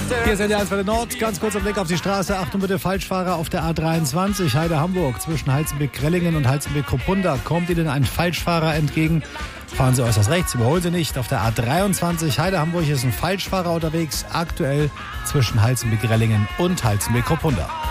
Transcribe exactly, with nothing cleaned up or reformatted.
Hier ist N D R eins bei der Nord. Ganz kurzer Blick auf die Straße. Achtung bitte, Falschfahrer auf der A dreiundzwanzig, Heide Hamburg. Zwischen Heizenbeck-Grellingen und Heizenbeck-Kruppunda. Kommt Ihnen ein Falschfahrer entgegen? Fahren Sie äußerst rechts, überholen Sie nicht. Auf der A dreiundzwanzig, Heide Hamburg, ist ein Falschfahrer unterwegs. Aktuell zwischen Heizenbeck-Grellingen und Heizenbeck-Kruppunda.